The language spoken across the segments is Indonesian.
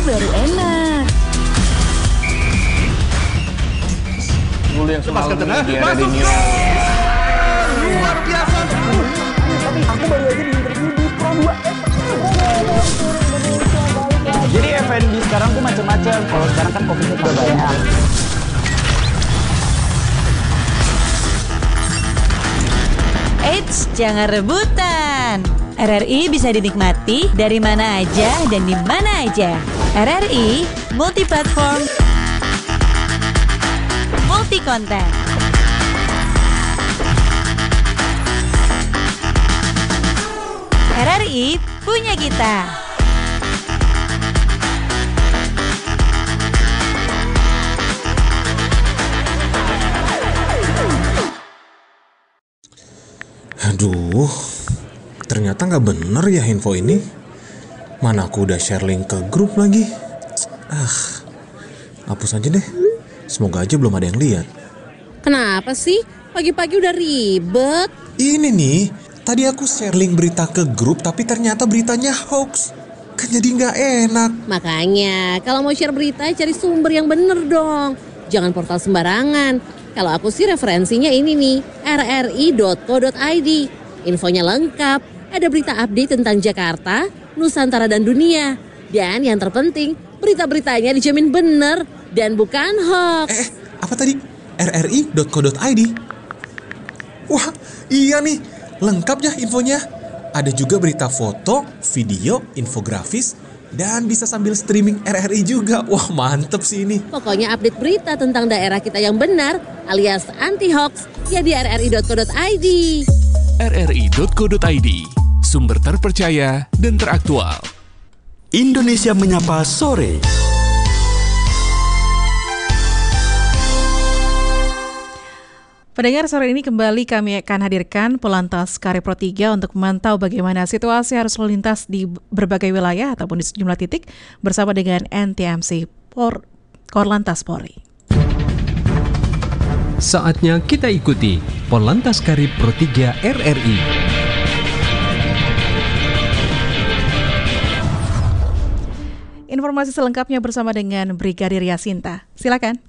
baru enak. Dulu yang semalam di masuk New. luar biasa. Tapi aku baru aja di interview di Pro 2. Jadi F&B sekarang tuh macam-macam. Kalau sekarang kan fokusnya udah banyak. Eits, jangan rebutan. RRI bisa dinikmati dari mana aja dan di mana aja. RRI multi-platform, multi-konten. RRI punya kita. Aduh, ternyata nggak bener ya info ini. Mana aku udah share link ke grup lagi. Hapus aja deh. Semoga aja belum ada yang lihat. Kenapa sih? Pagi-pagi udah ribet. Ini nih, tadi aku share link berita ke grup tapi ternyata beritanya hoax. Kan jadi nggak enak. Makanya, kalau mau share berita, cari sumber yang bener dong. Jangan portal sembarangan. Kalau aku sih referensinya ini nih, rri.co.id. Infonya lengkap, ada berita update tentang Jakarta, Nusantara dan dunia. Dan yang terpenting, berita-beritanya dijamin bener dan bukan hoax. Apa tadi? rri.co.id. Wah, iya nih. Lengkap ya infonya. Ada juga berita foto, video, infografis, dan bisa sambil streaming RRI juga. Wah, mantep sih ini. Pokoknya update berita tentang daerah kita yang benar alias anti-hoax ya di rri.co.id. rri.co.id, sumber terpercaya dan teraktual. Indonesia Menyapa Sore. Pendengar, sore ini kembali kami akan hadirkan Polantas Kari Pro 3 untuk memantau bagaimana situasi arus lalu lintas di berbagai wilayah ataupun di sejumlah titik bersama dengan NTMC Korlantas Polri. Saatnya kita ikuti Polantas Kari Pro 3 RRI. Informasi selengkapnya bersama dengan Brigadir Yasinta. Silakan.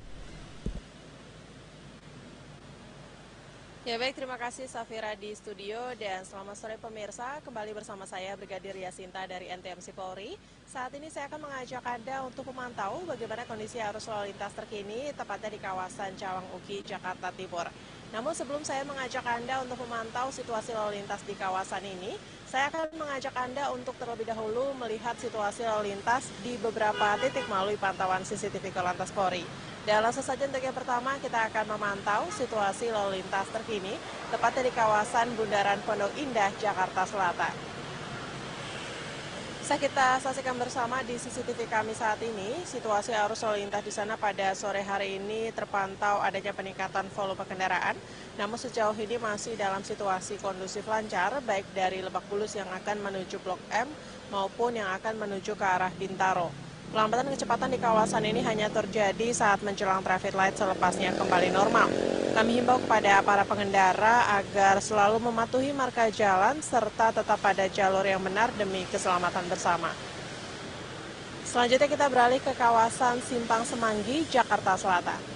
Ya baik, terima kasih Safira di studio dan selamat sore pemirsa. Kembali bersama saya Brigadir Yasinta dari NTMC Polri. Saat ini saya akan mengajak Anda untuk memantau bagaimana kondisi arus lalu lintas terkini tepatnya di kawasan Cawang Uki, Jakarta Timur. Namun sebelum saya mengajak Anda untuk memantau situasi lalu lintas di kawasan ini, saya akan mengajak Anda untuk terlebih dahulu melihat situasi lalu lintas di beberapa titik melalui pantauan CCTV Korlantas Polri. Dan langsung saja untuk yang pertama kita akan memantau situasi lalu lintas terkini tepatnya di kawasan Bundaran Pondok Indah, Jakarta Selatan. Bisa kita saksikan bersama di CCTV kami saat ini, situasi arus lalu lintas di sana pada sore hari ini terpantau adanya peningkatan volume kendaraan. Namun sejauh ini masih dalam situasi kondusif lancar, baik dari Lebak Bulus yang akan menuju Blok M maupun yang akan menuju ke arah Bintaro. Pelambatan kecepatan di kawasan ini hanya terjadi saat menjelang traffic light selepasnya kembali normal. Kami himbau kepada para pengendara agar selalu mematuhi marka jalan serta tetap pada jalur yang benar demi keselamatan bersama. Selanjutnya kita beralih ke kawasan Simpang Semanggi, Jakarta Selatan.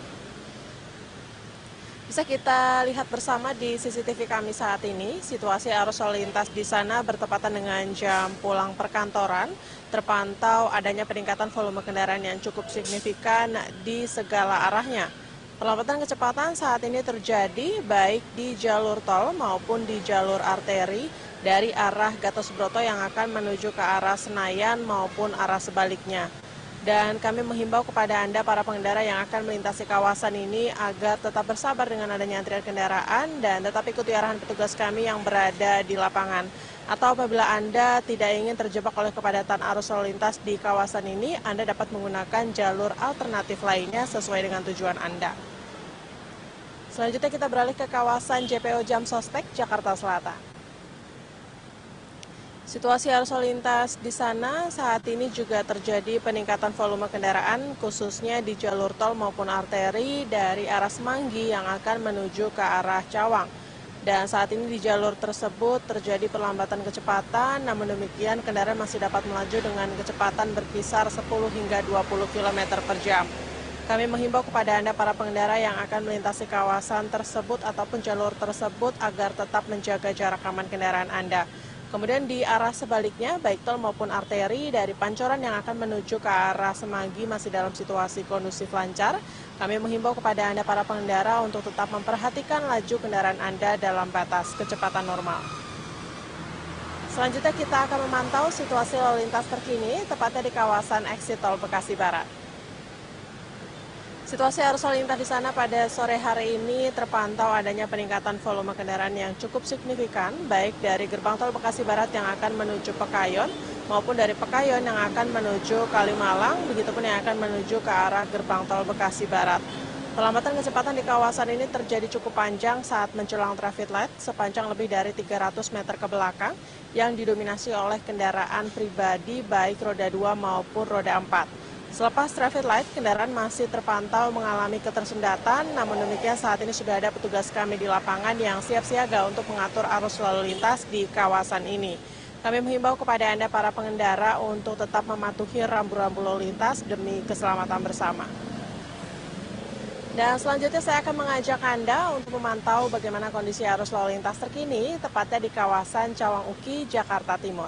Bisa kita lihat bersama di CCTV kami saat ini, situasi arus lalu lintas di sana bertepatan dengan jam pulang perkantoran, terpantau adanya peningkatan volume kendaraan yang cukup signifikan di segala arahnya. Pelambatan kecepatan saat ini terjadi baik di jalur tol maupun di jalur arteri dari arah Gatot Subroto yang akan menuju ke arah Senayan maupun arah sebaliknya. Dan kami menghimbau kepada Anda para pengendara yang akan melintasi kawasan ini agar tetap bersabar dengan adanya antrian kendaraan dan tetap ikuti arahan petugas kami yang berada di lapangan. Atau apabila Anda tidak ingin terjebak oleh kepadatan arus lalu lintas di kawasan ini, Anda dapat menggunakan jalur alternatif lainnya sesuai dengan tujuan Anda. Selanjutnya kita beralih ke kawasan JPO Jam Sostek, Jakarta Selatan. Situasi arus lalu lintas di sana saat ini juga terjadi peningkatan volume kendaraan khususnya di jalur tol maupun arteri dari arah Semanggi yang akan menuju ke arah Cawang. Dan saat ini di jalur tersebut terjadi perlambatan kecepatan, namun demikian kendaraan masih dapat melaju dengan kecepatan berkisar 10 hingga 20 km per jam. Kami menghimbau kepada Anda para pengendara yang akan melintasi kawasan tersebut ataupun jalur tersebut agar tetap menjaga jarak aman kendaraan Anda. Kemudian di arah sebaliknya, baik tol maupun arteri dari Pancoran yang akan menuju ke arah Semanggi masih dalam situasi kondusif lancar. Kami menghimbau kepada Anda para pengendara untuk tetap memperhatikan laju kendaraan Anda dalam batas kecepatan normal. Selanjutnya kita akan memantau situasi lalu lintas terkini, tepatnya di kawasan eksit tol Bekasi Barat. Situasi arus lalu lintas di sana pada sore hari ini terpantau adanya peningkatan volume kendaraan yang cukup signifikan, baik dari gerbang tol Bekasi Barat yang akan menuju Pekayon, maupun dari Pekayon yang akan menuju Kalimalang, begitupun yang akan menuju ke arah gerbang tol Bekasi Barat. Perlambatan kecepatan di kawasan ini terjadi cukup panjang saat menjelang traffic light sepanjang lebih dari 300 meter ke belakang yang didominasi oleh kendaraan pribadi baik roda 2 maupun roda 4. Selepas traffic light, kendaraan masih terpantau mengalami ketersendatan, namun demikian saat ini sudah ada petugas kami di lapangan yang siap siaga untuk mengatur arus lalu lintas di kawasan ini. Kami menghimbau kepada Anda para pengendara untuk tetap mematuhi rambu-rambu lalu lintas demi keselamatan bersama. Dan selanjutnya saya akan mengajak Anda untuk memantau bagaimana kondisi arus lalu lintas terkini, tepatnya di kawasan Cawang Uki, Jakarta Timur.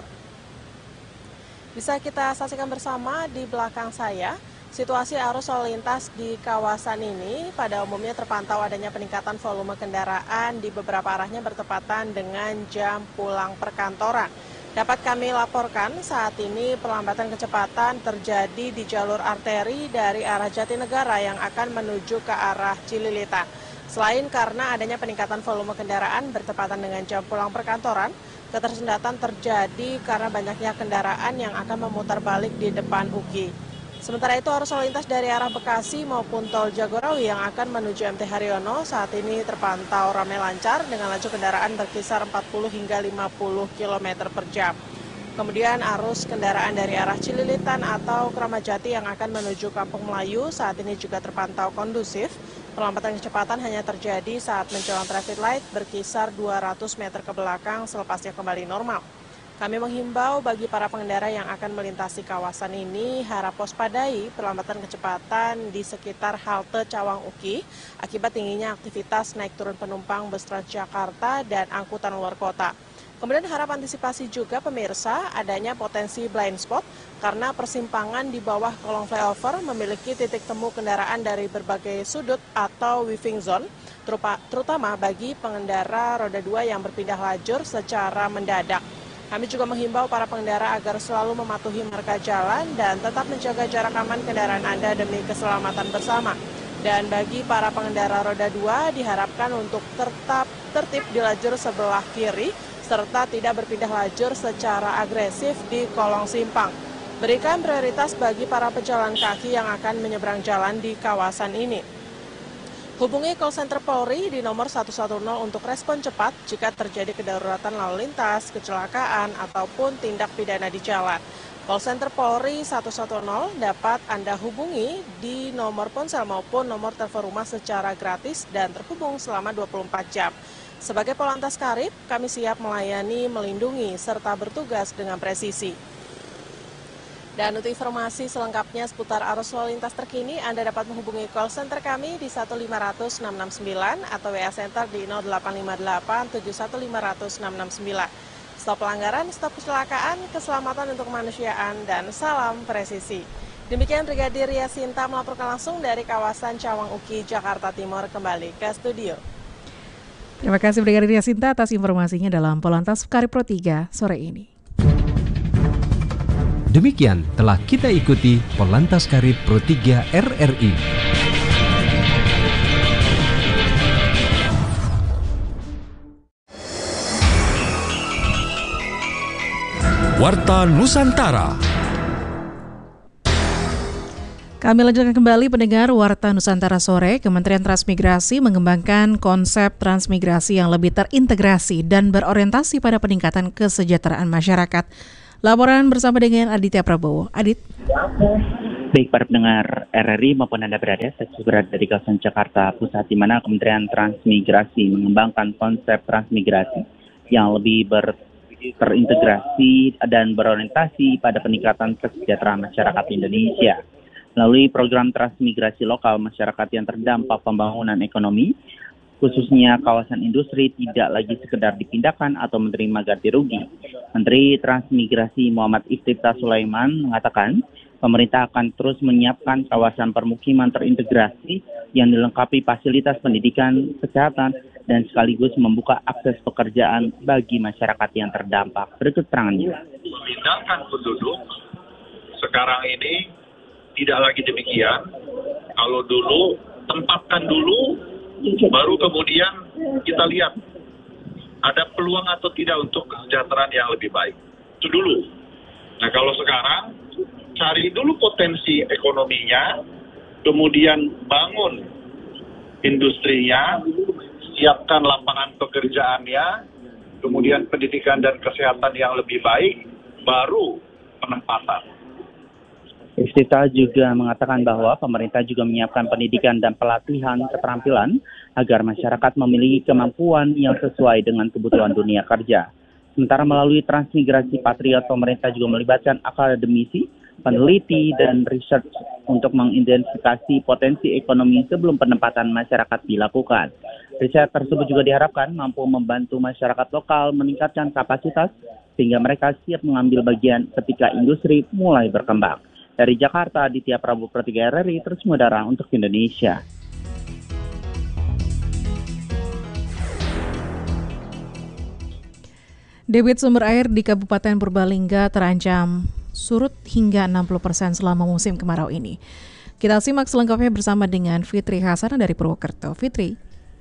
Bisa kita saksikan bersama di belakang saya, situasi arus lalu lintas di kawasan ini pada umumnya terpantau adanya peningkatan volume kendaraan di beberapa arahnya bertepatan dengan jam pulang perkantoran. Dapat kami laporkan saat ini perlambatan kecepatan terjadi di jalur arteri dari arah Jatinegara yang akan menuju ke arah Cililitan. Selain karena adanya peningkatan volume kendaraan bertepatan dengan jam pulang perkantoran, ketersendatan terjadi karena banyaknya kendaraan yang akan memutar balik di depan UKI. Sementara itu arus lalu lintas dari arah Bekasi maupun tol Jagorawi yang akan menuju MT Haryono saat ini terpantau ramai lancar dengan laju kendaraan berkisar 40 hingga 50 km per jam. Kemudian arus kendaraan dari arah Cililitan atau Kramajati yang akan menuju Kampung Melayu saat ini juga terpantau kondusif. Perlambatan kecepatan hanya terjadi saat menjelang traffic light berkisar 200 meter ke belakang selepasnya kembali normal. Kami menghimbau bagi para pengendara yang akan melintasi kawasan ini harap waspadai perlambatan kecepatan di sekitar halte Cawang Uki akibat tingginya aktivitas naik turun penumpang bus Transjakarta dan angkutan luar kota. Kemudian harap antisipasi juga pemirsa adanya potensi blind spot karena persimpangan di bawah kolong flyover memiliki titik temu kendaraan dari berbagai sudut atau weaving zone, terutama bagi pengendara roda 2 yang berpindah lajur secara mendadak. Kami juga menghimbau para pengendara agar selalu mematuhi marka jalan dan tetap menjaga jarak aman kendaraan Anda demi keselamatan bersama. Dan bagi para pengendara roda 2 diharapkan untuk tetap tertib di lajur sebelah kiri, serta tidak berpindah lajur secara agresif di kolong simpang. Berikan prioritas bagi para pejalan kaki yang akan menyeberang jalan di kawasan ini. Hubungi call center Polri di nomor 110 untuk respon cepat jika terjadi kedaruratan lalu lintas, kecelakaan, ataupun tindak pidana di jalan. Call center Polri 110 dapat Anda hubungi di nomor ponsel maupun nomor telepon rumah secara gratis dan terhubung selama 24 jam. Sebagai Polantas Karib, kami siap melayani, melindungi, serta bertugas dengan presisi. Dan untuk informasi selengkapnya seputar arus lalu lintas terkini, Anda dapat menghubungi call center kami di 1500669 atau WA Center di 0858 71500 669. Stop pelanggaran, stop kecelakaan, keselamatan untuk kemanusiaan, dan salam presisi. Demikian Brigadir Yasinta melaporkan langsung dari kawasan Cawang Uki, Jakarta Timur. Kembali ke studio. Terima kasih Brigadir Yasinta atas informasinya dalam Polantas Karib Pro 3 sore ini. Demikian telah kita ikuti Polantas Karib Pro 3 RRI. Warta Nusantara. Kami lanjutkan kembali pendengar Warta Nusantara sore. Kementerian Transmigrasi mengembangkan konsep transmigrasi yang lebih terintegrasi dan berorientasi pada peningkatan kesejahteraan masyarakat. Laporan bersama dengan Aditya Prabowo. Adit. Baik para pendengar RRI maupun Anda berada, saya berada di kawasan Jakarta Pusat, di mana Kementerian Transmigrasi mengembangkan konsep transmigrasi yang lebih terintegrasi dan berorientasi pada peningkatan kesejahteraan masyarakat Indonesia. Melalui program transmigrasi lokal, masyarakat yang terdampak pembangunan ekonomi, khususnya kawasan industri, tidak lagi sekedar dipindahkan atau menerima ganti rugi. Menteri Transmigrasi Muhammad Iftithah Sulaiman mengatakan, pemerintah akan terus menyiapkan kawasan permukiman terintegrasi yang dilengkapi fasilitas pendidikan, kesehatan, dan sekaligus membuka akses pekerjaan bagi masyarakat yang terdampak. Berikut terangannya. Memindahkan penduduk sekarang ini tidak lagi demikian. Kalau dulu, tempatkan dulu, baru kemudian kita lihat ada peluang atau tidak untuk kesejahteraan yang lebih baik. Itu dulu. Nah kalau sekarang, cari dulu potensi ekonominya, kemudian bangun industrinya, siapkan lapangan pekerjaannya, kemudian pendidikan dan kesehatan yang lebih baik, baru penempatan. Iftithah juga mengatakan bahwa pemerintah juga menyiapkan pendidikan dan pelatihan keterampilan agar masyarakat memiliki kemampuan yang sesuai dengan kebutuhan dunia kerja. Sementara melalui transmigrasi Patriot, pemerintah juga melibatkan akademisi, peneliti, dan research untuk mengidentifikasi potensi ekonomi sebelum penempatan masyarakat dilakukan. Riset tersebut juga diharapkan mampu membantu masyarakat lokal meningkatkan kapasitas sehingga mereka siap mengambil bagian ketika industri mulai berkembang. Dari Jakarta, Aditya Prabu Pro 3 RRI, terus mengudara untuk Indonesia. Debit sumber air di Kabupaten Purbalingga terancam surut hingga 60% selama musim kemarau ini. Kita simak selengkapnya bersama dengan Fitri Hasan dari Purwokerto. Fitri.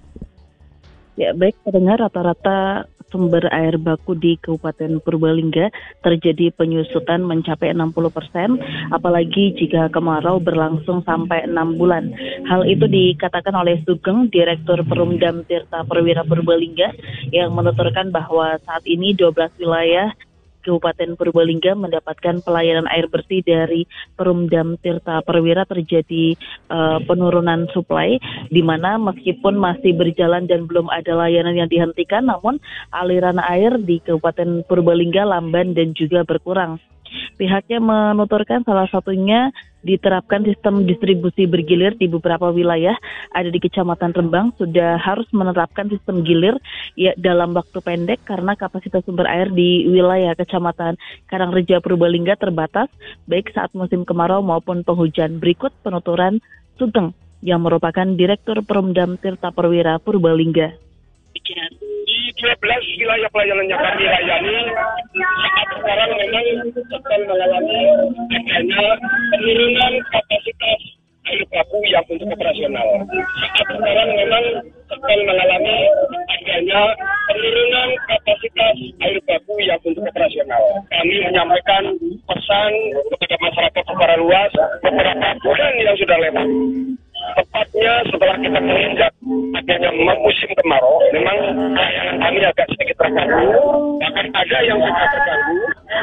Ya, baik pendengar, rata-rata sumber air baku di Kabupaten Purbalingga terjadi penyusutan mencapai 60%, apalagi jika kemarau berlangsung sampai 6 bulan. Hal itu dikatakan oleh Sugeng, Direktur Perumdam Tirta Perwira Purbalingga, yang menuturkan bahwa saat ini 12 wilayah Kabupaten Purbalingga mendapatkan pelayanan air bersih dari Perumdam Tirta Perwira. Terjadi penurunan suplai, di mana meskipun masih berjalan dan belum ada layanan yang dihentikan, namun aliran air di Kabupaten Purbalingga lamban dan juga berkurang. Pihaknya menuturkan salah satunya diterapkan sistem distribusi bergilir di beberapa wilayah. Ada di Kecamatan Rembang sudah harus menerapkan sistem gilir ya dalam waktu pendek karena kapasitas sumber air di wilayah Kecamatan Karangreja Purbalingga terbatas baik saat musim kemarau maupun penghujan. Berikut penuturan Sugeng yang merupakan Direktur Perumdam Tirta Perwira Purbalingga. Di 12 wilayah pelayanan yang kami layani, saat sekarang memang sedang mengalami adanya penurunan kapasitas air baku yang untuk operasional. Saat sekarang memang sedang mengalami adanya penurunan kapasitas air baku yang untuk operasional. Kami menyampaikan pesan kepada masyarakat secara luas beberapa bulan yang sudah lewat. Tepatnya setelah kita menginjak adanya musim kemarau, memang layanan kami agak sedikit terganggu. Bahkan ada yang sudah terganggu.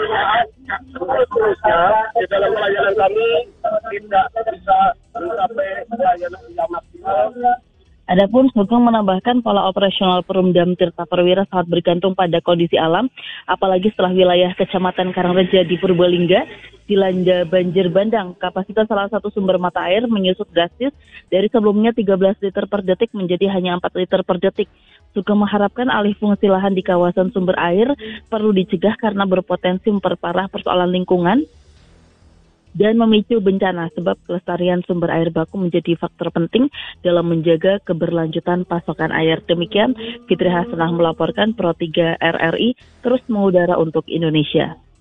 Seterusnya di dalam pelayanan kami tidak bisa mencapai pelayanan yang maksimal. Adapun Sugeng menambahkan pola operasional Perumdam Tirta Perwira sangat bergantung pada kondisi alam, apalagi setelah wilayah Kecamatan Karangreja di Purbalingga dilanda banjir bandang. Kapasitas salah satu sumber mata air menyusut drastis dari sebelumnya 13 liter per detik menjadi hanya 4 liter per detik. Sugeng mengharapkan alih fungsi lahan di kawasan sumber air perlu dicegah karena berpotensi memperparah persoalan lingkungan dan memicu bencana, sebab kelestarian sumber air baku menjadi faktor penting dalam menjaga keberlanjutan pasokan air. Demikian Fitri Hasanah melaporkan Pro 3 RRI terus mengudara untuk Indonesia.